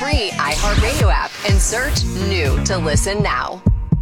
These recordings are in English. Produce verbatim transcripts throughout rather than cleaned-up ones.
free iHeartRadio app and search New to listen now.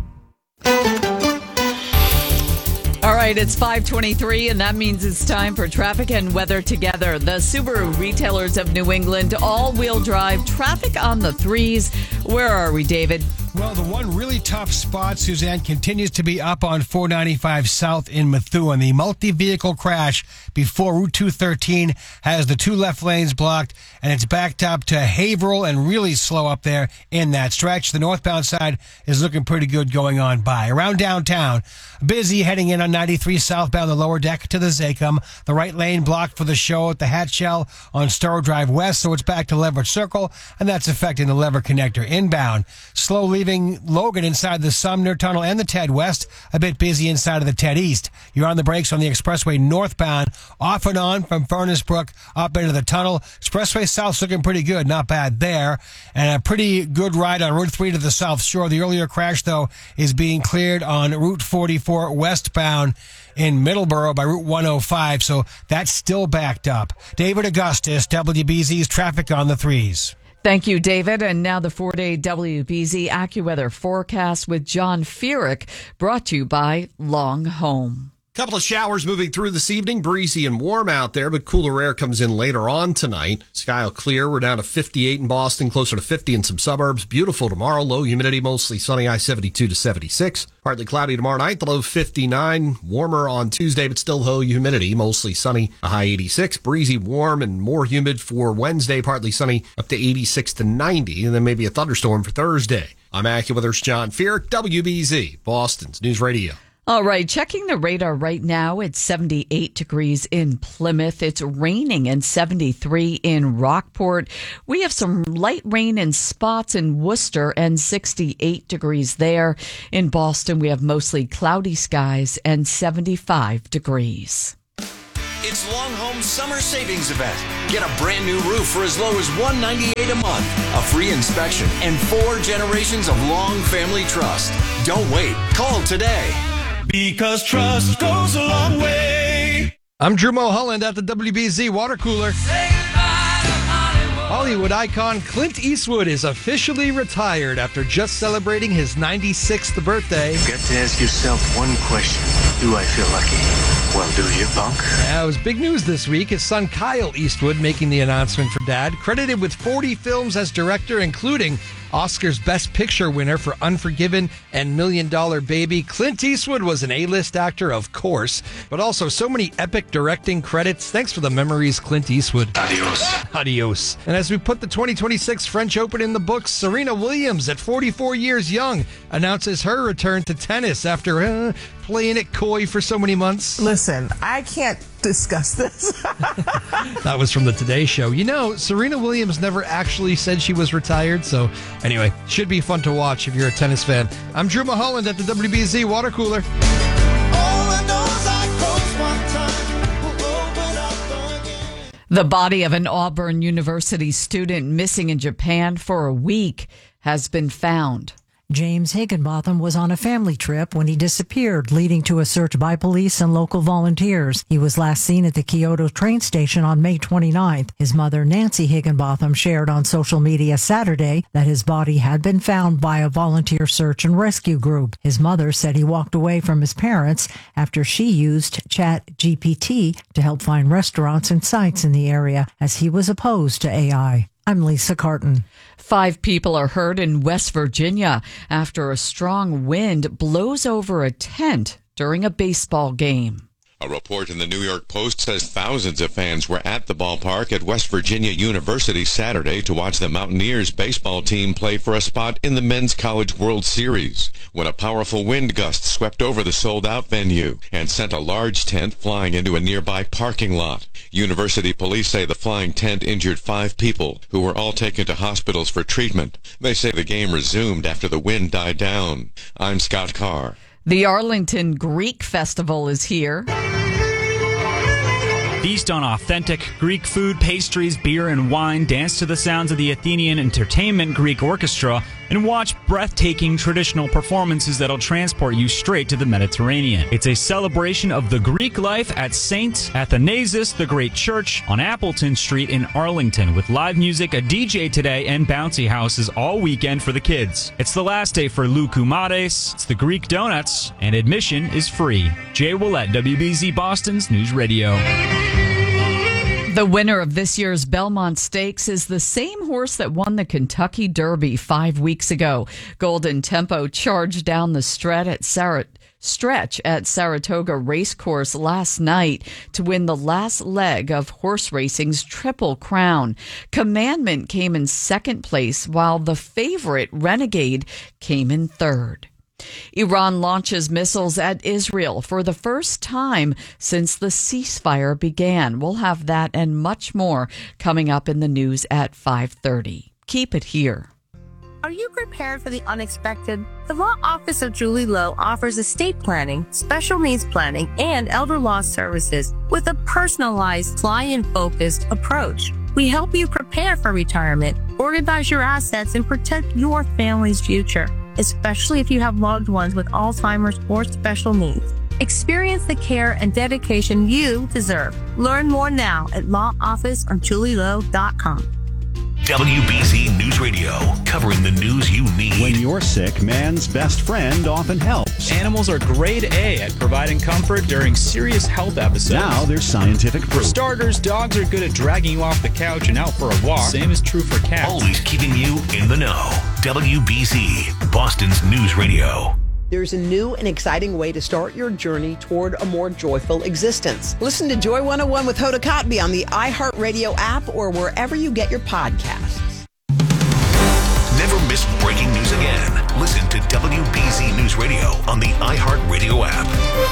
All right, it's five twenty-three, and that means it's time for traffic and weather together. The Subaru retailers of New England, all-wheel drive, traffic on the threes. Where are we, David? Well, the one really tough spot, Suzanne, continues to be up on four ninety-five South in Methuen. The multi-vehicle crash before Route two thirteen has the two left lanes blocked, and it's backed up to Haverhill and really slow up there in that stretch. The northbound side is looking pretty good going on by. Around downtown, busy heading in on ninety-three southbound, the lower deck to the Zachem. The right lane blocked for the show at the Hatchell on Stowe Drive West, so it's back to Leverett Circle, and that's affecting the Lever connector inbound. Slow leaving Logan inside the Sumner Tunnel and the Ted West, a bit busy inside of the Ted East. You're on the brakes on the expressway northbound, off and on from Furnace Brook up into the tunnel. Expressway South's looking pretty good, not bad there. And a pretty good ride on Route three to the South Shore. The earlier crash, though, is being cleared on Route forty-four westbound in Middleborough by Route one oh five, so that's still backed up. David Augustus, W B Z's traffic on the threes. Thank you, David. And now the four-day W B Z AccuWeather forecast with John Feerick, brought to you by Long Home. Couple of showers moving through this evening, breezy and warm out there, but cooler air comes in later on tonight. Sky will clear. We're down to fifty-eight in Boston, closer to fifty in some suburbs. Beautiful tomorrow. Low humidity, mostly sunny, high seventy-two to seventy-six. Partly cloudy tomorrow night, the low fifty-nine. Warmer on Tuesday, but still low humidity, mostly sunny, a high eighty-six. Breezy, warm, and more humid for Wednesday, partly sunny, up to eighty-six to ninety, and then maybe a thunderstorm for Thursday. I'm AccuWeather's John Feerick, W B Z, Boston's News Radio. All right, checking the radar right now, it's seventy-eight degrees in Plymouth. It's raining and seventy-three in Rockport. We have some light rain in spots in Worcester and sixty-eight degrees there. In Boston, we have mostly cloudy skies and seventy-five degrees. It's Long Home's summer savings event. Get a brand new roof for as low as one hundred ninety-eight dollars a month, a free inspection, and four generations of Long Family Trust. Don't wait. Call today. Because trust goes a long way. I'm Drew Mulholland at the W B Z water cooler. Say goodbye to Hollywood. Hollywood icon Clint Eastwood is officially retired after just celebrating his ninety-sixth birthday. You've got to ask yourself one question. Do I feel lucky? Well, do you, punk? Yeah, it was big news this week. His son Kyle Eastwood making the announcement for Dad. Credited with forty films as director, including Oscar's Best Picture winner for Unforgiven and Million Dollar Baby. Clint Eastwood was an A-list actor, of course, but also so many epic directing credits. Thanks for the memories, Clint Eastwood. Adios. Adios. And as we put the twenty twenty-six French Open in the books, Serena Williams, at forty-four years young, announces her return to tennis after uh, playing it coy for so many months. Listen, I can't discuss this. That was from the Today Show. You know, Serena Williams never actually said she was retired, so anyway, should be fun to watch if you're a tennis fan. I'm Drew Mulholland at the W B Z water cooler. The body of an Auburn University student missing in Japan for a week has been found. James Higginbotham was on a family trip when he disappeared, leading to a search by police and local volunteers. He was last seen at the Kyoto train station on May twenty-ninth. His mother, Nancy Higginbotham, shared on social media Saturday that his body had been found by a volunteer search and rescue group. His mother said he walked away from his parents after she used Chat G P T to help find restaurants and sites in the area, as he was opposed to A I. I'm Lisa Carton. Five people are hurt in West Virginia after a strong wind blows over a tent during a baseball game. A report in the New York Post says thousands of fans were at the ballpark at West Virginia University Saturday to watch the Mountaineers baseball team play for a spot in the Men's College World Series when a powerful wind gust swept over the sold-out venue and sent a large tent flying into a nearby parking lot. University police say the flying tent injured five people who were all taken to hospitals for treatment. They say the game resumed after the wind died down. I'm Scott Carr. The Arlington Greek Festival is here. Feast on authentic Greek food, pastries, beer, and wine. Dance to the sounds of the Athenian Entertainment Greek Orchestra. and watch breathtaking traditional performances that'll transport you straight to the Mediterranean. It's a celebration of the Greek life at Saint Athanasius the Great Church on Appleton Street in Arlington, with live music, a D J today, and bouncy houses all weekend for the kids. It's the last day for Lou Kumates, it's the Greek Donuts, and admission is free. Jay Willett, W B Z Boston's News Radio. The winner of this year's Belmont Stakes is the same horse that won the Kentucky Derby five weeks ago. Golden Tempo charged down the stretch at Sarah. stretch at Saratoga Racecourse last night to win the last leg of horse racing's Triple Crown. Commandment came in second place, while the favorite Renegade came in third. Iran launches missiles at Israel for the first time since the ceasefire began. We'll have that and much more coming up in the news at five thirty. Keep it here. Are you prepared for the unexpected? The Law Office of Julie Lowe offers estate planning, special needs planning, and elder law services with a personalized, client-focused approach. We help you prepare for retirement, organize your assets, and protect your family's future, especially if you have loved ones with Alzheimer's or special needs. Experience the care and dedication you deserve. Learn more now at law office of julie lowe dot com. W B Z News Radio, covering the news you need. When you're sick, man's best friend often helps. Animals are grade A at providing comfort during serious health episodes. Now there's scientific proof. For starters, dogs are good at dragging you off the couch and out for a walk. Same is true for cats. Always keeping you in the know. W B Z, Boston's News Radio. There's a new and exciting way to start your journey toward a more joyful existence. Listen to Joy one oh one with Hoda Kotb on the iHeartRadio app or wherever you get your podcasts. Never miss breaking news again. Listen to W B Z News Radio on the iHeartRadio app.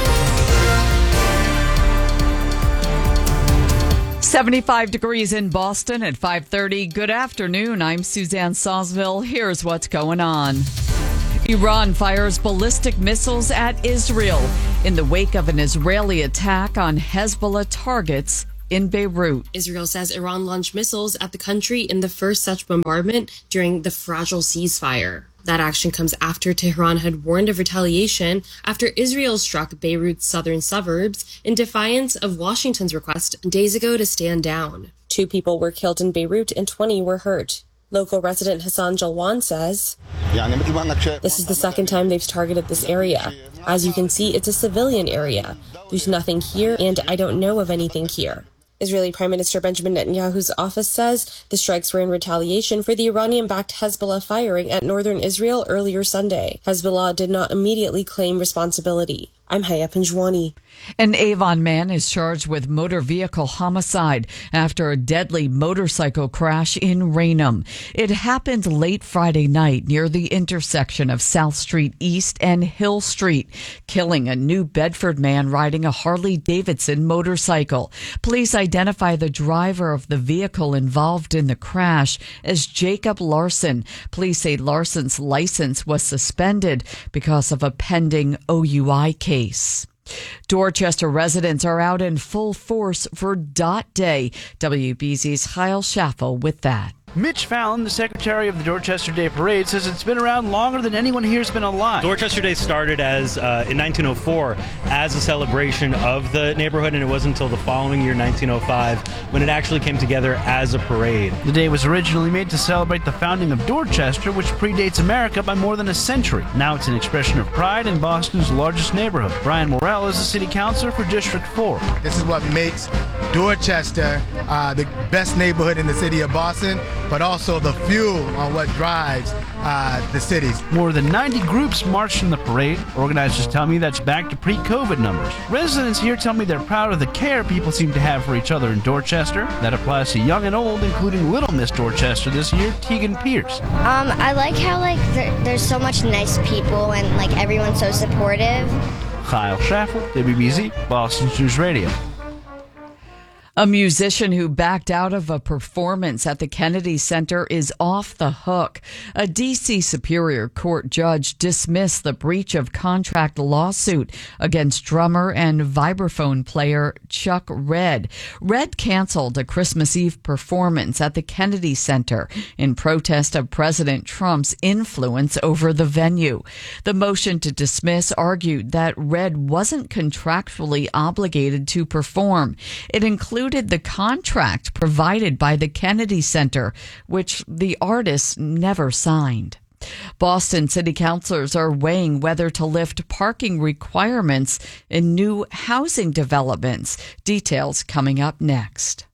seventy-five degrees in Boston at five thirty. Good afternoon. I'm Suzanne Sawsville. Here's what's going on. Iran fires ballistic missiles at Israel in the wake of an Israeli attack on Hezbollah targets in Beirut. Israel says Iran launched missiles at the country in the first such bombardment during the fragile ceasefire. That action comes after Tehran had warned of retaliation after Israel struck Beirut's southern suburbs in defiance of Washington's request days ago to stand down. Two people were killed in Beirut and twenty were hurt. Local resident Hassan Jalwan says, "This is the second time they've targeted this area. As you can see, it's a civilian area. There's nothing here, and I don't know of anything here." Israeli Prime Minister Benjamin Netanyahu's office says the strikes were in retaliation for the Iranian-backed Hezbollah firing at northern Israel earlier Sunday. Hezbollah did not immediately claim responsibility. I'm Haya Pinjwani. An Avon man is charged with motor vehicle homicide after a deadly motorcycle crash in Raynham. It happened late Friday night near the intersection of South Street East and Hill Street, killing a New Bedford man riding a Harley-Davidson motorcycle. Police identify the driver of the vehicle involved in the crash as Jacob Larson. Police say Larson's license was suspended because of a pending O U I case. Dorchester residents are out in full force for Dot Day. W B Z's Kyle Schaffel with that. Mitch Fallon, the secretary of the Dorchester Day Parade, says it's been around longer than anyone here's been alive. Dorchester Day started as uh, in nineteen oh four as a celebration of the neighborhood, and it wasn't until the following year, nineteen oh five, when it actually came together as a parade. The day was originally made to celebrate the founding of Dorchester, which predates America by more than a century. Now it's an expression of pride in Boston's largest neighborhood. Brian Morrell is the city councilor for District four. This is what makes Dorchester uh, the best neighborhood in the city of Boston, but also the fuel on what drives uh, the cities. More than ninety groups marched in the parade. Organizers tell me that's back to pre-COVID numbers. Residents here tell me they're proud of the care people seem to have for each other in Dorchester. That applies to young and old, including Little Miss Dorchester this year, Tegan Pierce. Um, I like how like there, there's so much nice people and like everyone's so supportive. Kyle Schaffel, W B Z, Boston News Radio. A musician who backed out of a performance at the Kennedy Center is off the hook. A D C Superior Court judge dismissed the breach of contract lawsuit against drummer and vibraphone player Chuck Redd. Redd canceled a Christmas Eve performance at the Kennedy Center in protest of President Trump's influence over the venue. The motion to dismiss argued that Redd wasn't contractually obligated to perform. It included the contract provided by the Kennedy Center, which the artist never signed. Boston city councilors are weighing whether to lift parking requirements in new housing developments. Details coming up next.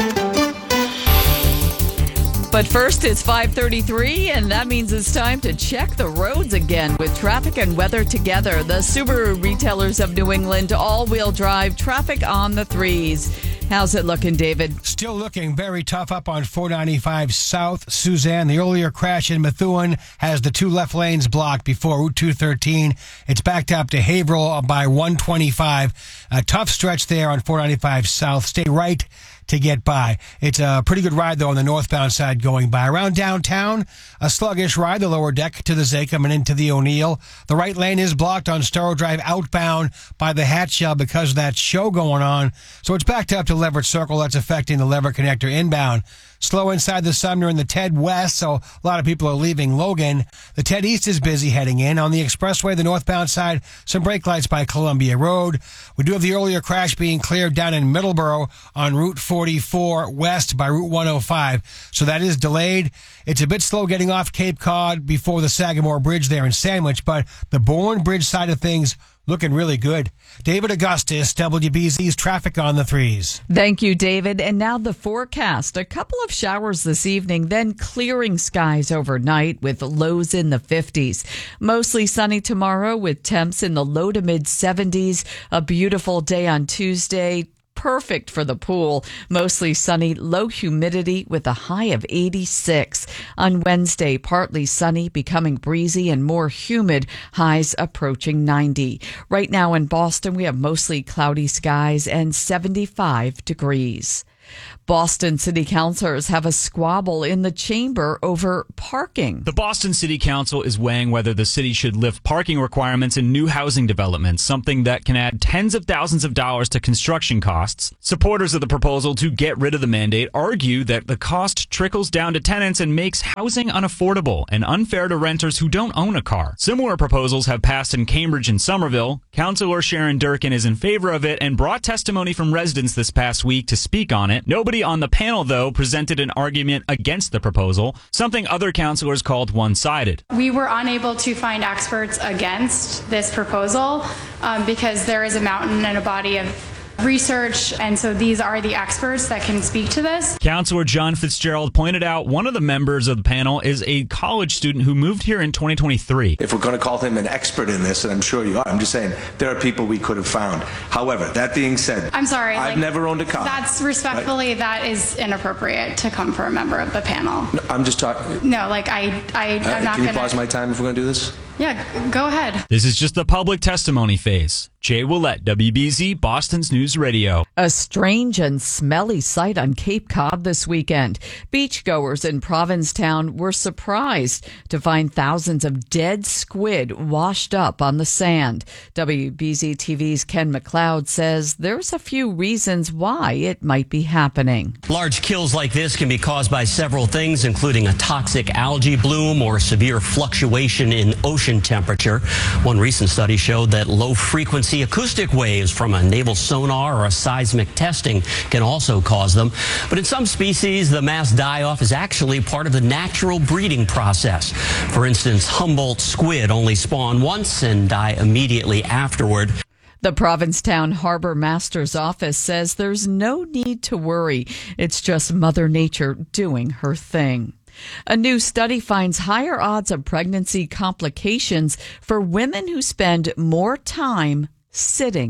But first, it's five thirty-three, and that means it's time to check the roads again with traffic and weather together. The Subaru Retailers of New England all-wheel drive traffic on the threes. How's it looking, David? Still looking very tough up on four ninety-five South, Suzanne. The earlier crash in Methuen has the two left lanes blocked before Route two thirteen. It's backed up to Haverhill by one twenty-five. A tough stretch there on four ninety-five South. Stay right to get by. It's a pretty good ride, though, on the northbound side going by. Around downtown, a sluggish ride, the lower deck to the Zakem and into the O'Neill. The right lane is blocked on Storrow Drive outbound by the Hatshell because of that show going on. So it's backed up to Leverett Circle. That's affecting the Leverett Connector inbound. Slow inside the Sumner and the Ted West, so a lot of people are leaving Logan. The Ted East is busy heading in. On the expressway, the northbound side, some brake lights by Columbia Road. We do have the earlier crash being cleared down in Middleborough on Route forty-four west by Route one oh five, so that is delayed. It's a bit slow getting off Cape Cod before the Sagamore Bridge there in Sandwich, but the Bourne Bridge side of things looking really good. David Augustus, W B Z's traffic on the threes. Thank you, David. And now the forecast. A couple of showers this evening, then clearing skies overnight with lows in the fifties. Mostly sunny tomorrow with temps in the low to mid seventies. A beautiful day on Tuesday. Perfect for the pool. Mostly sunny, low humidity with a high of eighty-six. On Wednesday, partly sunny, becoming breezy and more humid, highs approaching ninety. Right now in Boston, we have mostly cloudy skies and seventy-five degrees. Boston city councilors have a squabble in the chamber over parking. The Boston City Council is weighing whether the city should lift parking requirements in new housing developments, something that can add tens of thousands of dollars to construction costs. Supporters of the proposal to get rid of the mandate argue that the cost trickles down to tenants and makes housing unaffordable and unfair to renters who don't own a car. Similar proposals have passed in Cambridge and Somerville. Councilor Sharon Durkin is in favor of it and brought testimony from residents this past week to speak on it. Nobody on the panel, though, presented an argument against the proposal, something other councilors called one-sided. We were unable to find experts against this proposal um, because there is a mountain and a body of research, and so these are the experts that can speak to this. Councilor John Fitzgerald pointed out one of the members of the panel is a college student who moved here in twenty twenty-three. If we're going to call him an expert in this, and I'm sure you are, I'm just saying there are people we could have found. However, that being said, I'm sorry, I've like, never owned a car. That's respectfully, right? That is inappropriate to come from a member of the panel. No, I'm just talking. No, like I, I, uh, I'm not Can going you pause my time if we're going to do this? Yeah, go ahead. This is just the public testimony phase. Jay Willett, W B Z, Boston's News Radio. A strange and smelly sight on Cape Cod this weekend. Beachgoers in Provincetown were surprised to find thousands of dead squid washed up on the sand. W B Z T V's Ken McLeod says there's a few reasons why it might be happening. Large kills like this can be caused by several things, including a toxic algae bloom or severe fluctuation in ocean temperature. One recent study showed that low-frequency acoustic waves from a naval sonar or a seismic testing can also cause them. But in some species, the mass die-off is actually part of the natural breeding process. For instance, Humboldt squid only spawn once and die immediately afterward. The Provincetown Harbor Master's office says there's no need to worry. It's just Mother Nature doing her thing. A new study finds higher odds of pregnancy complications for women who spend more time sitting.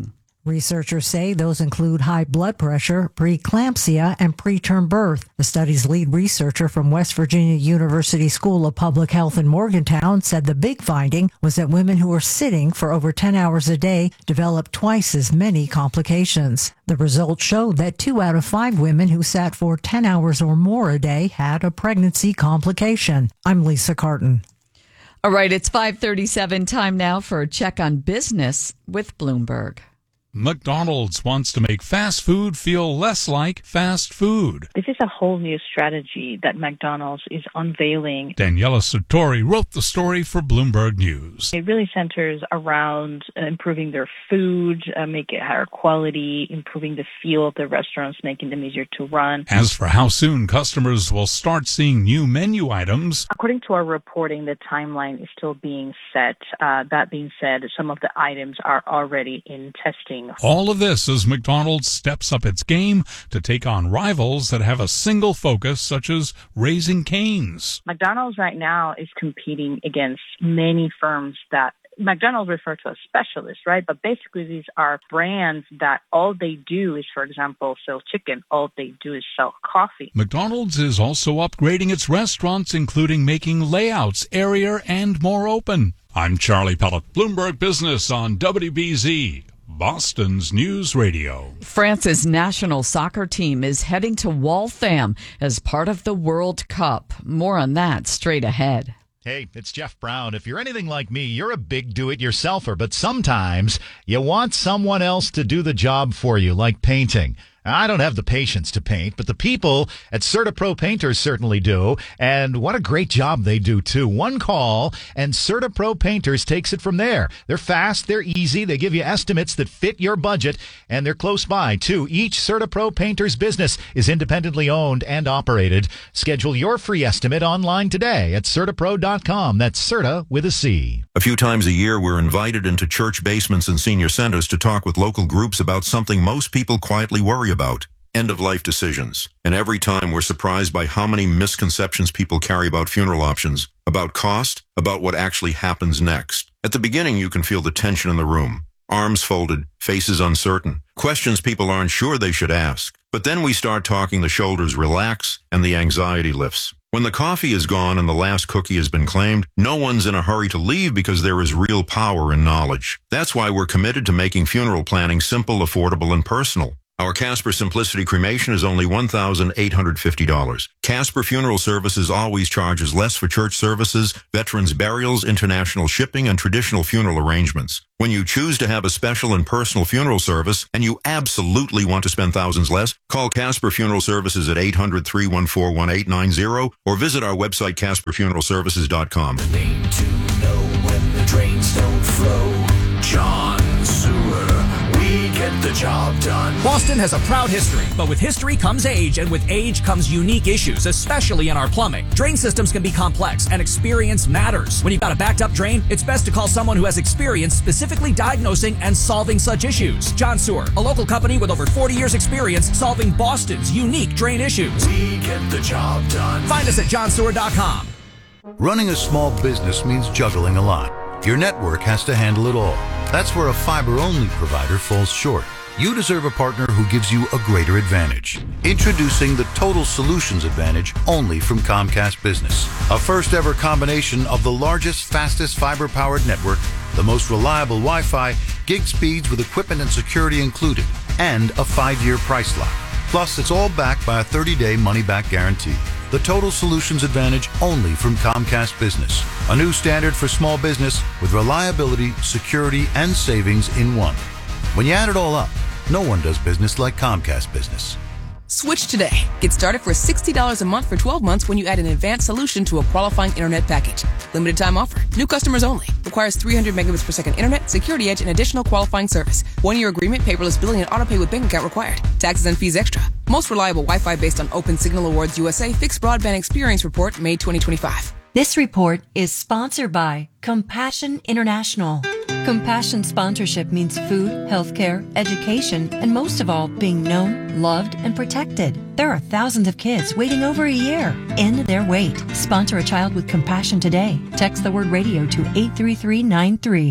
Researchers say those include high blood pressure, preeclampsia, and preterm birth. The study's lead researcher from West Virginia University School of Public Health in Morgantown said the big finding was that women who were sitting for over ten hours a day developed twice as many complications. The results showed that two out of five women who sat for ten hours or more a day had a pregnancy complication. I'm Lisa Carton. All right, it's five thirty-seven. Time now for a check on business with Bloomberg. McDonald's wants to make fast food feel less like fast food. This is a whole new strategy that McDonald's is unveiling. Daniela Sartori wrote the story for Bloomberg News. It really centers around uh, improving their food, uh, make it higher quality, improving the feel of the restaurants, making them easier to run. As for how soon customers will start seeing new menu items, according to our reporting, the timeline is still being set. Uh, that being said, some of the items are already in testing. All of this as McDonald's steps up its game to take on rivals that have a single focus, such as Raising Cane's. McDonald's right now is competing against many firms that McDonald's refer to as specialists, right? But basically these are brands that all they do is, for example, sell chicken. All they do is sell coffee. McDonald's is also upgrading its restaurants, including making layouts airier and more open. I'm Charlie Pellet, Bloomberg Business on W B Z. Boston's News Radio. France's national soccer team is heading to Waltham as part of the World Cup. More on that straight ahead. Hey, it's Jeff Brown. If you're anything like me, you're a big do-it-yourselfer, but sometimes you want someone else to do the job for you, like painting. I don't have the patience to paint, but the people at CertaPro Painters certainly do. And what a great job they do, too. One call, and CertaPro Painters takes it from there. They're fast, they're easy, they give you estimates that fit your budget, and they're close by, too. Each CertaPro Painters business is independently owned and operated. Schedule your free estimate online today at Certapro dot com. That's Certa with a C. A few times a year, we're invited into church basements and senior centers to talk with local groups about something most people quietly worry about: end-of-life decisions. And every time we're surprised by how many misconceptions people carry about funeral options, about cost, about what actually happens next. At the beginning, you can feel the tension in the room. Arms folded, faces uncertain, questions people aren't sure they should ask. But then we start talking, the shoulders relax, and the anxiety lifts. When the coffee is gone and the last cookie has been claimed, no one's in a hurry to leave because there is real power in knowledge. That's why we're committed to making funeral planning simple, affordable, and personal. Our Casper Simplicity cremation is only one thousand eight hundred fifty dollars. Casper Funeral Services always charges less for church services, veterans burials, international shipping, and traditional funeral arrangements. When you choose to have a special and personal funeral service, and you absolutely want to spend thousands less, call Casper Funeral Services at eight hundred, three one four, one eight nine zero or visit our website, casper funeral services dot com. The name to know when the drains don't flow. John Sewer. We get the job done. Boston has a proud history, but with history comes age, and with age comes unique issues, especially in our plumbing. Drain systems can be complex, and experience matters. When you've got a backed up drain, it's best to call someone who has experience specifically diagnosing and solving such issues. John Sewer, a local company with over forty years experience solving Boston's unique drain issues. We get the job done. Find us at john sewer dot com. Running a small business means juggling a lot. Your network has to handle it all. That's where a fiber-only provider falls short. You deserve a partner who gives you a greater advantage. Introducing the Total Solutions Advantage only from Comcast Business. A first-ever combination of the largest, fastest fiber-powered network, the most reliable Wi-Fi, gig speeds with equipment and security included, and a five-year price lock. Plus, it's all backed by a thirty-day money-back guarantee. The Total Solutions Advantage only from Comcast Business. A new standard for small business with reliability, security, and savings in one. When you add it all up, no one does business like Comcast Business. Switch today. Get started for sixty dollars a month for twelve months when you add an advanced solution to a qualifying internet package. Limited time offer. New customers only. Requires three hundred megabits per second internet, security edge, and additional qualifying service. One-year agreement, paperless billing, and autopay with bank account required. Taxes and fees extra. Most reliable Wi-Fi based on Open Signal Awards U S A Fixed Broadband Experience Report, May twenty twenty-five. This report is sponsored by Compassion International. Compassion sponsorship means food, healthcare, education, and most of all, being known, loved, and protected. There are thousands of kids waiting over a year. End their wait. Sponsor a child with compassion today. Text the word radio to eight three three nine three.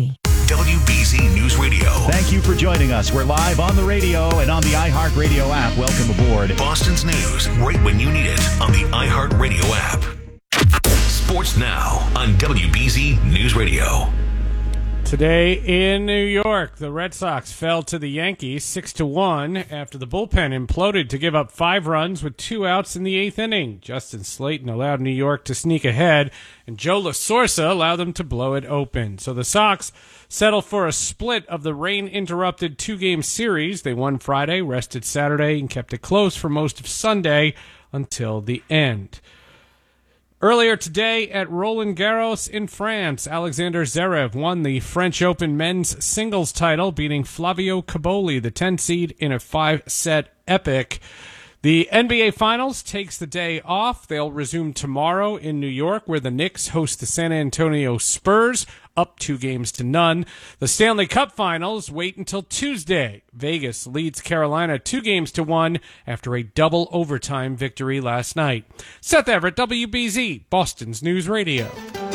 W B Z News Radio. Thank you for joining us. We're live on the radio and on the iHeartRadio app. Welcome aboard. Boston's news right when you need it on the iHeartRadio app. Sports Now on W B Z News Radio. Today in New York, the Red Sox fell to the Yankees six to one after the bullpen imploded to give up five runs with two outs in the eighth inning. Justin Slayton allowed New York to sneak ahead, and Joe La Sorsa allowed them to blow it open. So the Sox settle for a split of the rain-interrupted two-game series. They won Friday, rested Saturday, and kept it close for most of Sunday until the end. Earlier today at Roland Garros in France, Alexander Zverev won the French Open men's singles title, beating Flavio Cobolli, the ten seed, in a five-set epic. The N B A Finals takes the day off. They'll resume tomorrow in New York, where the Knicks host the San Antonio Spurs, up two games to none. The Stanley Cup Finals wait until Tuesday. Vegas leads Carolina two games to one after a double overtime victory last night. Seth Everett, W B Z, Boston's News Radio.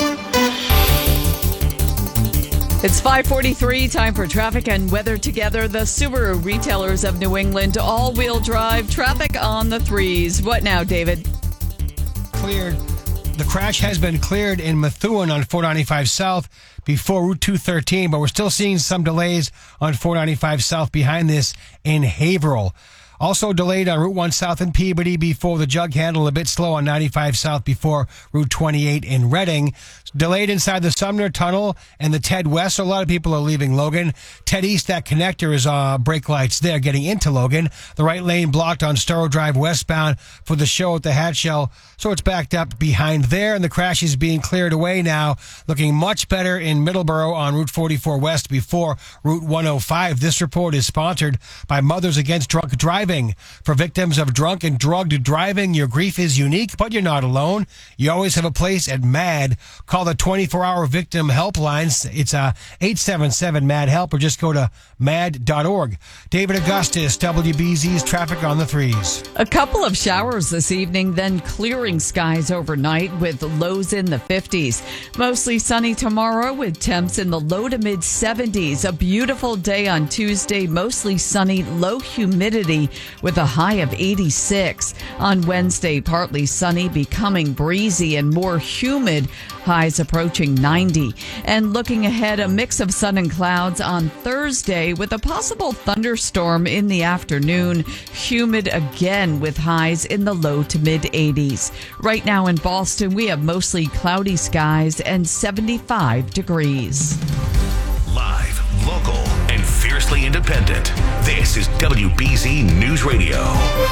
It's five forty-three, time for traffic and weather together. The Subaru retailers of New England, all-wheel drive, traffic on the threes. What now, David? Cleared. The crash has been cleared in Methuen on four ninety-five South before Route two thirteen, but we're still seeing some delays on four ninety-five South behind this in Haverhill. Also delayed on Route one South in Peabody before the jug handle, a bit slow on ninety-five South before Route twenty-eight in Reading. Delayed inside the Sumner Tunnel and the Ted West, so a lot of people are leaving Logan. Ted East, that connector is uh, brake lights there getting into Logan. The right lane blocked on Storrow Drive westbound for the show at the Hatchell, so it's backed up behind there, and the crash is being cleared away now, looking much better in Middleborough on Route forty-four West before Route one oh five. This report is sponsored by Mothers Against Drunk Driving. For victims of drunk and drugged driving, your grief is unique, but you're not alone. You always have a place at MAD. Call the twenty-four hour victim helplines. It's a eight seven seven MAD help, or just go to mad dot org. David Augustus, W B Z's traffic on the threes. A couple of showers this evening, then clearing skies overnight with lows in the fifties. Mostly sunny tomorrow with temps in the low to mid seventies. A beautiful day on Tuesday, mostly sunny, low humidity with a high of eighty-six. On Wednesday, partly sunny, becoming breezy and more humid, highs approaching ninety. And looking ahead, a mix of sun and clouds on Thursday with a possible thunderstorm in the afternoon. Humid again with highs in the low to mid eighties. Right now in Boston, we have mostly cloudy skies and seventy-five degrees. Live, local, and fiercely independent. This is W B Z News Radio.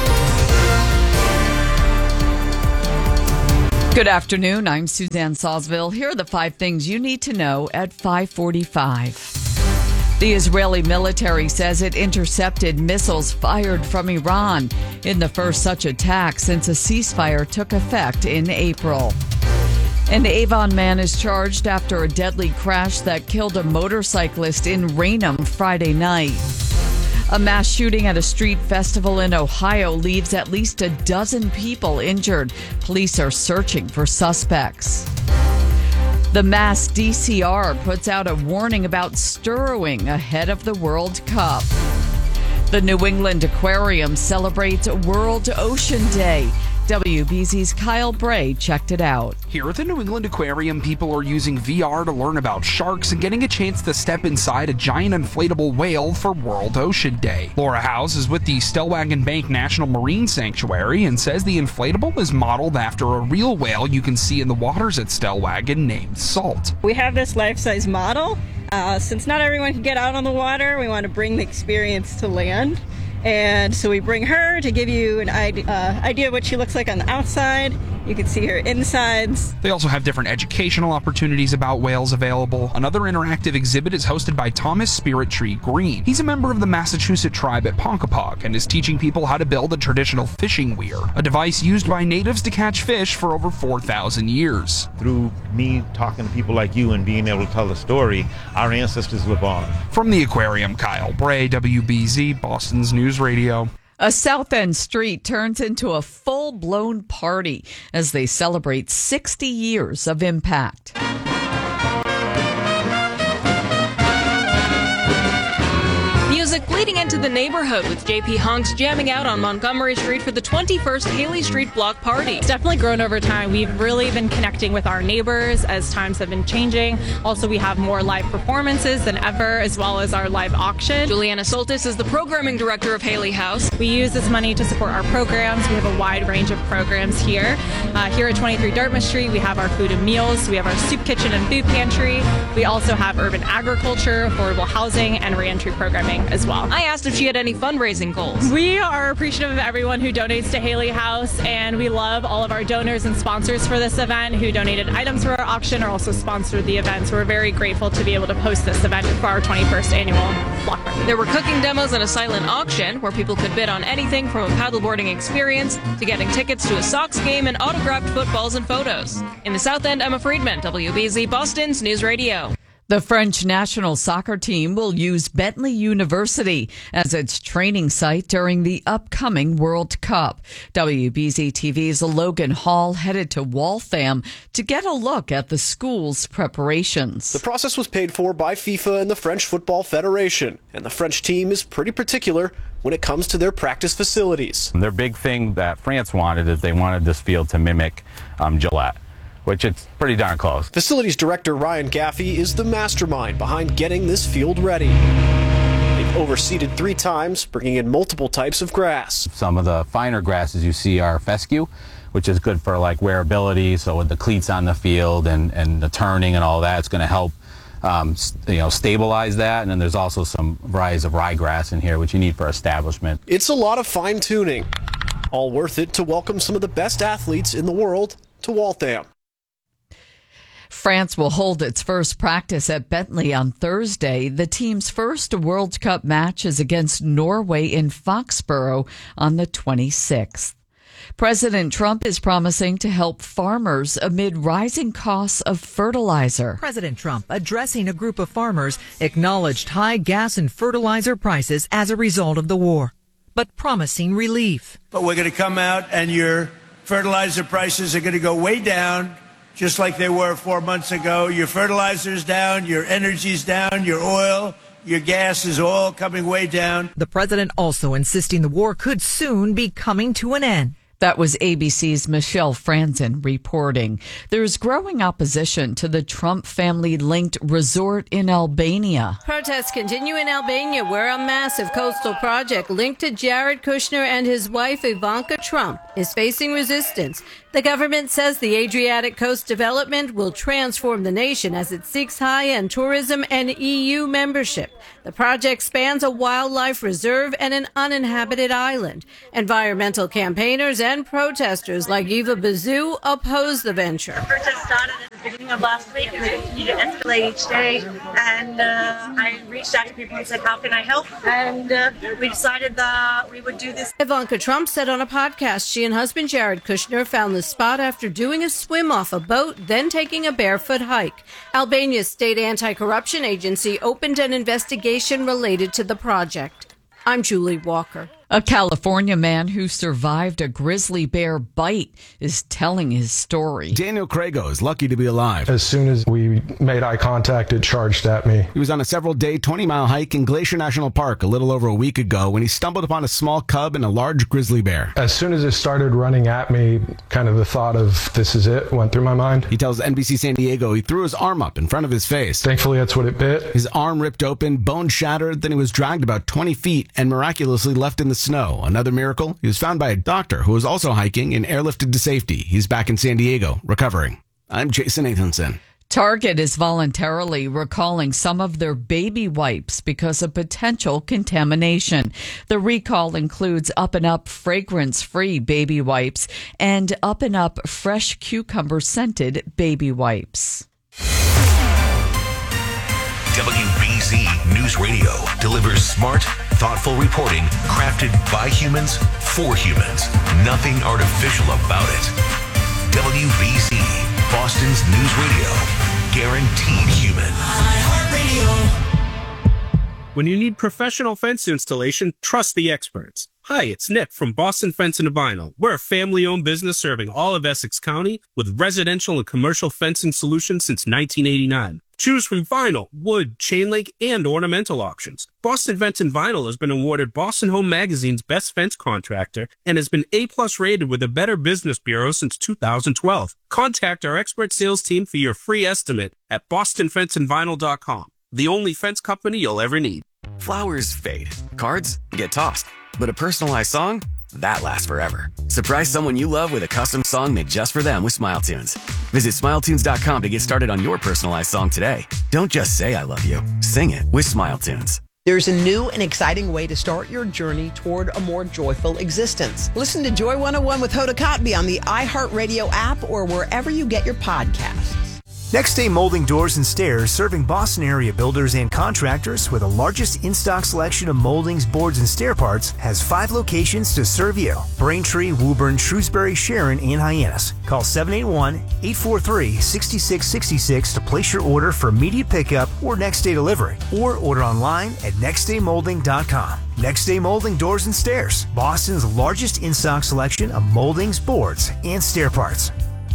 Good afternoon. I'm Suzanne Sawsville. Here are the five things you need to know at five forty-five. The Israeli military says it intercepted missiles fired from Iran in the first such attack since a ceasefire took effect in April. An Avon man is charged after a deadly crash that killed a motorcyclist in Raynham Friday night. A mass shooting at a street festival in Ohio leaves at least a dozen people injured. Police are searching for suspects. The Mass D C R puts out a warning about stirring ahead of the World Cup. The New England Aquarium celebrates World Ocean Day. W B Z's Kyle Bray checked it out. Here at the New England Aquarium, people are using V R to learn about sharks and getting a chance to step inside a giant inflatable whale for World Ocean Day. Laura House is with the Stellwagen Bank National Marine Sanctuary and says the inflatable is modeled after a real whale you can see in the waters at Stellwagen named Salt. We have this life-size model. Uh, since not everyone can get out on the water, we want to bring the experience to land. And so we bring her to give you an idea, uh, idea of what she looks like on the outside. You can see her insides. They also have different educational opportunities about whales available. Another interactive exhibit is hosted by Thomas Spirit Tree Green. He's a member of the Massachusetts tribe at Ponkapog and is teaching people how to build a traditional fishing weir, a device used by natives to catch fish for over four thousand years. Through me talking to people like you and being able to tell the story, our ancestors live on. From the aquarium, Kyle Bray, W B Z, Boston's News Radio. A South End street turns into a full-blown party as they celebrate sixty years of Impact. music bleeding into the neighborhood with J P Hunks jamming out on Montgomery Street for the twenty-first Haley Street Block Party. It's definitely grown over time. We've really been connecting with our neighbors as times have been changing. Also, we have more live performances than ever, as well as our live auction. Juliana Soltis is the programming director of Haley House. We use this money to support our programs. We have a wide range of programs here. Uh, here at twenty-three Dartmouth Street, we have our food and meals. We have our soup kitchen and food pantry. We also have urban agriculture, affordable housing, and reentry programming as well. I asked if she had any fundraising goals. We are appreciative of everyone who donates to Haley House, and we love all of our donors and sponsors for this event who donated items for our auction or also sponsored the event. So we're very grateful to be able to host this event for our twenty-first annual block party. There were cooking demos and a silent auction where people could bid on anything from a paddleboarding experience to getting tickets to a Sox game and autographed footballs and photos. In the South End, Emma Friedman, W B Z Boston's News Radio. The French national soccer team will use Bentley University as its training site during the upcoming World Cup. W B Z T V's Logan Hall headed to Waltham to get a look at the school's preparations. The process was paid for by FIFA and the French Football Federation, and the French team is pretty particular when it comes to their practice facilities. Their big thing that France wanted is they wanted this field to mimic um, Gillette, which it's pretty darn close. Facilities director Ryan Gaffey is the mastermind behind getting this field ready. They've overseeded three times, bringing in multiple types of grass. Some of the finer grasses you see are fescue, which is good for like wearability. So with the cleats on the field and, and the turning and all that, it's going to help um, you know, stabilize that. And then there's also some varieties of ryegrass in here, which you need for establishment. It's a lot of fine tuning. All worth it to welcome some of the best athletes in the world to Waltham. France will hold its first practice at Bentley on Thursday. The team's first World Cup match is against Norway in Foxborough on the twenty-sixth. President Trump is promising to help farmers amid rising costs of fertilizer. President Trump, addressing a group of farmers, acknowledged high gas and fertilizer prices as a result of the war, but promising relief. But we're going to come out and your fertilizer prices are going to go way down, just like they were four months ago. Your fertilizer's down, your energy's down, your oil, your gas is all coming way down. The president also insisting the war could soon be coming to an end. That was A B C's Michelle Franzen reporting. There's growing opposition to the Trump family-linked resort in Albania. Protests continue in Albania, where a massive coastal project linked to Jared Kushner and his wife Ivanka Trump is facing resistance. The government says the Adriatic Coast development will transform the nation as it seeks high-end tourism and E U membership. The project spans a wildlife reserve and an uninhabited island. Environmental campaigners and protesters like Eva Bazou oppose the venture. The protest started at the beginning of last week and they continue to escalate each day. And uh, I reached out to people and said, how can I help? And uh, we decided that we would do this. Ivanka Trump said on a podcast she and husband Jared Kushner found the spot after doing a swim off a boat, then taking a barefoot hike. Albania's state anti-corruption agency opened an investigation related to the project. I'm Julie Walker. A California man who survived a grizzly bear bite is telling his story. Daniel Crago is lucky to be alive. As soon as we made eye contact, it charged at me. He was on a several-day twenty-mile hike in Glacier National Park a little over a week ago when he stumbled upon a small cub and a large grizzly bear. As soon as it started running at me, kind of the thought of this is it went through my mind. He tells N B C San Diego he threw his arm up in front of his face. Thankfully, that's what it bit. His arm ripped open, bone shattered, then he was dragged about twenty feet and miraculously left in the snow. Another miracle, he was found by a doctor who was also hiking and airlifted to safety. He's back in San Diego, recovering. I'm Jason Nathanson. Target is voluntarily recalling some of their baby wipes because of potential contamination. The recall includes Up and Up fragrance-free baby wipes and Up and Up fresh cucumber-scented baby wipes. W B Z News Radio delivers smart, thoughtful reporting crafted by humans for humans. Nothing artificial about it. W B Z, Boston's News Radio. Guaranteed human. When you need professional fence installation, trust the experts. Hi, it's Nick from Boston Fence and Vinyl. We're a family-owned business serving all of Essex County with residential and commercial fencing solutions since nineteen eighty-nine. Choose from vinyl, wood, chain link, and ornamental options. Boston Fence and Vinyl has been awarded Boston Home Magazine's Best Fence Contractor and has been A-plus rated with the Better Business Bureau since two thousand twelve. Contact our expert sales team for your free estimate at boston fence and vinyl dot com. The only fence company you'll ever need. Flowers fade. Cards get tossed. But a personalized song? That lasts forever. Surprise someone you love with a custom song made just for them with Smile Tunes. Visit smile tunes dot com to get started on your personalized song today. Don't just say I love you. Sing it with Smile Tunes. There's a new and exciting way to start your journey toward a more joyful existence. Listen to Joy one oh one with Hoda Kotb on the iHeartRadio app or wherever you get your podcasts. Next Day Molding Doors and Stairs, serving Boston area builders and contractors with the largest in-stock selection of moldings, boards, and stair parts, has five locations to serve you. Braintree, Woburn, Shrewsbury, Sharon, and Hyannis. Call seven eight one, eight four three, six six six six to place your order for immediate pickup or next day delivery, or order online at next day molding dot com. Next Day Molding Doors and Stairs, Boston's largest in-stock selection of moldings, boards, and stair parts.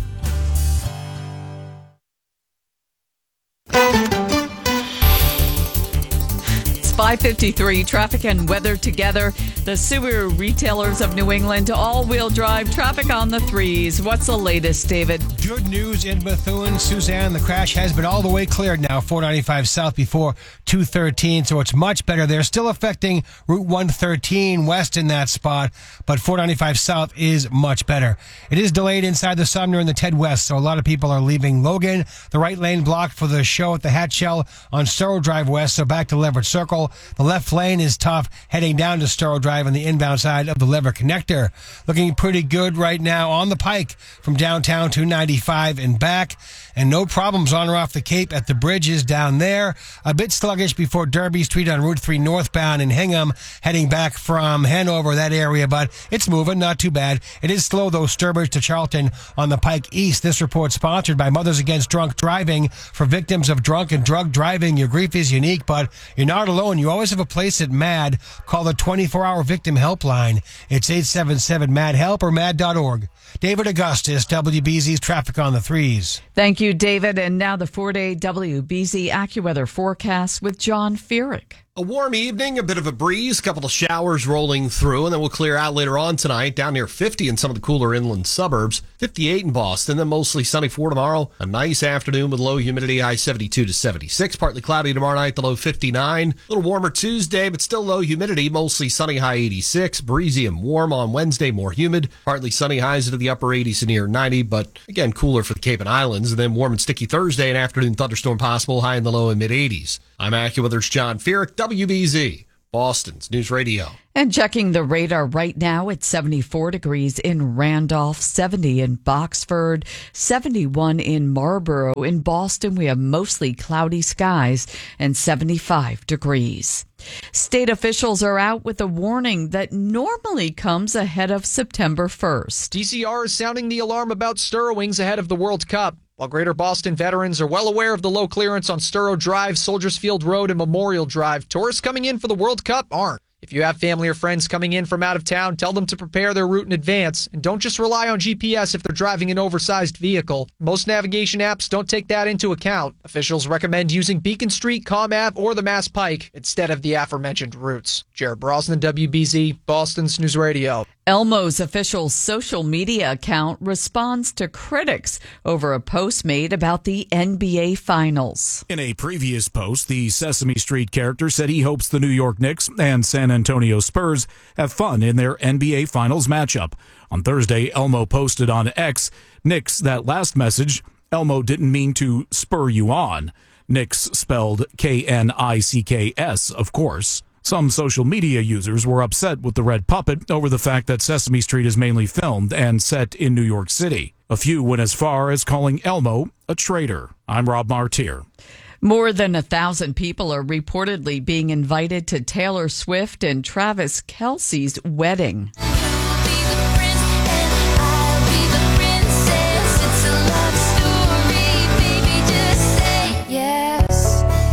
five fifty-three, traffic and weather together. The Subaru retailers of New England, all-wheel drive traffic on the threes. What's the latest, David? Good news in Bethune, Suzanne. The crash has been all the way cleared now, four ninety-five south before two thirteen, so it's much better there. Still affecting Route one thirteen west in that spot, but four ninety-five south is much better. It is delayed inside the Sumner and the Ted West, so a lot of people are leaving Logan. The right lane blocked for the show at the Hatchell on Storrow Drive West, so back to Leverett Circle. The left lane is tough heading down to Storrow Drive on the inbound side of the Leverett Connector. Looking pretty good right now on the Pike from downtown to ninety-five and back. And no problems on or off the Cape at the bridges down there. A bit sluggish before Derby Street on Route three northbound in Hingham, heading back from Hanover, that area, but it's moving, not too bad. It is slow, though, Sturbridge to Charlton on the Pike East. This report sponsored by Mothers Against Drunk Driving. For victims of drunk and drug driving, your grief is unique, but you're not alone. You always have a place at MAD. Call the twenty-four hour victim helpline. It's eight seven seven MAD HELP or mad dot org. David Augustus, W B Z's Traffic on the Threes. Thank you, David. And now the four-day W B Z AccuWeather forecast with John Feerick. A warm evening, a bit of a breeze, a couple of showers rolling through, and then we'll clear out later on tonight, down near fifty in some of the cooler inland suburbs, fifty-eight in Boston, then mostly sunny for tomorrow. A nice afternoon with low humidity, high seventy-two to seventy-six. Partly cloudy tomorrow night, the low fifty-nine. A little warmer Tuesday, but still low humidity, mostly sunny, high eighty-six. Breezy and warm on Wednesday, more humid. Partly sunny, highs into the upper eighties and near ninety, but again, cooler for the Cape and Islands. And then warm and sticky Thursday, an afternoon thunderstorm possible, high in the low and mid eighties. I'm AccuWeather's John Feerick, W B Z, Boston's News Radio. And checking the radar right now, it's seventy-four degrees in Randolph, seventy in Boxford, seventy-one in Marlborough. In Boston, we have mostly cloudy skies and seventy-five degrees. State officials are out with a warning that normally comes ahead of September first. D C R is sounding the alarm about Stirrowings ahead of the World Cup. While Greater Boston veterans are well aware of the low clearance on Storrow Drive, Soldiers Field Road, and Memorial Drive, tourists coming in for the World Cup aren't. If you have family or friends coming in from out of town, tell them to prepare their route in advance, and don't just rely on G P S if they're driving an oversized vehicle. Most navigation apps don't take that into account. Officials recommend using Beacon Street, ComAv, or the Mass Pike instead of the aforementioned routes. Jared Brosnan, W B Z, Boston's News Radio. Elmo's official social media account responds to critics over a post made about the N B A Finals. In a previous post, the Sesame Street character said he hopes the New York Knicks and San Antonio Spurs have fun in their N B A Finals matchup. On Thursday, Elmo posted on X, Knicks, that last message, Elmo didn't mean to spur you on. Knicks spelled K N I C K S, of course. Some social media users were upset with the red puppet over the fact that Sesame Street is mainly filmed and set in New York City. A few went as far as calling Elmo a traitor. I'm Rob Martier. More than a thousand people are reportedly being invited to Taylor Swift and Travis Kelce's wedding.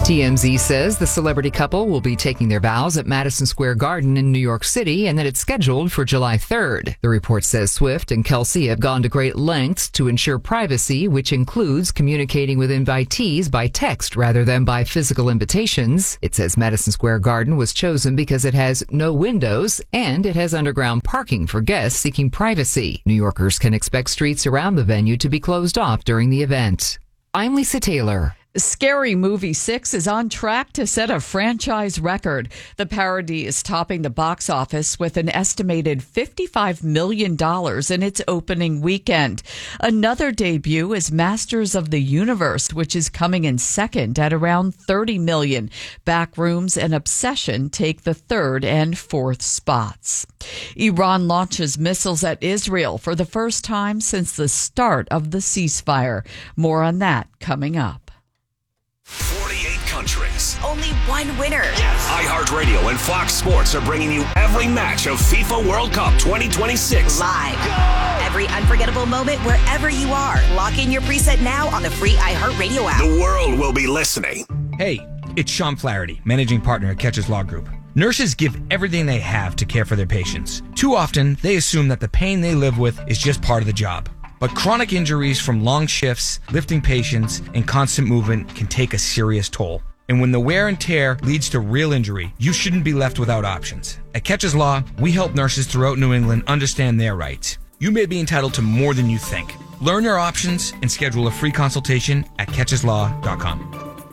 T M Z says the celebrity couple will be taking their vows at Madison Square Garden in New York City and that it's scheduled for July third. The report says Swift and Kelsey have gone to great lengths to ensure privacy, which includes communicating with invitees by text rather than by physical invitations. It says Madison Square Garden was chosen because it has no windows and it has underground parking for guests seeking privacy. New Yorkers can expect streets around the venue to be closed off during the event. I'm Lisa Taylor. Scary Movie six is on track to set a franchise record. The parody is topping the box office with an estimated fifty-five million dollars in its opening weekend. Another debut is Masters of the Universe, which is coming in second at around thirty million dollars. Backrooms and Obsession take the third and fourth spots. Iran launches missiles at Israel for the first time since the start of the ceasefire. More on that coming up. forty-eight countries. Only one winner. Yes. iHeartRadio and Fox Sports are bringing you every match of FIFA World Cup twenty twenty-six. Live. Go! Every unforgettable moment wherever you are. Lock in your preset now on the free iHeartRadio app. The world will be listening. Hey, it's Sean Flaherty, managing partner at Catches Law Group. Nurses give everything they have to care for their patients. Too often, they assume that the pain they live with is just part of the job. But chronic injuries from long shifts, lifting patients, and constant movement can take a serious toll. And when the wear and tear leads to real injury, you shouldn't be left without options. At Catches Law, we help nurses throughout New England understand their rights. You may be entitled to more than you think. Learn your options and schedule a free consultation at catches law dot com.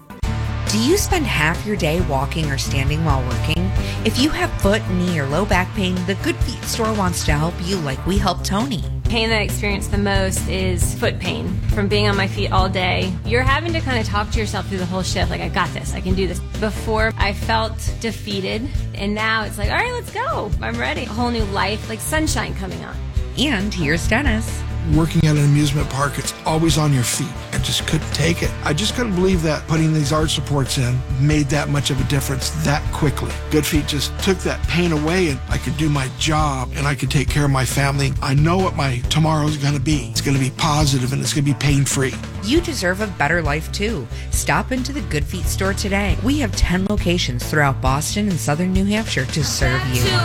Do you spend half your day walking or standing while working? If you have foot, knee, or low back pain, the Good Feet store wants to help you like we helped Tony. Pain that I experience the most is foot pain from being on my feet all day. You're having to kind of talk to yourself through the whole shift, like, I got this, I can do this. Before, I felt defeated, and now it's like, all right, let's go. I'm ready. A whole new life, like sunshine coming on. And here's Dennis. Working at an amusement park, it's always on your feet. I just couldn't take it. I just couldn't believe that putting these arch supports in made that much of a difference that quickly. Good Feet just took that pain away, and I could do my job and I could take care of my family. I know what my tomorrow's going to be. It's going to be positive and it's going to be pain-free. You deserve a better life too. Stop into the Good Feet store today. We have ten locations throughout Boston and southern New Hampshire to serve you.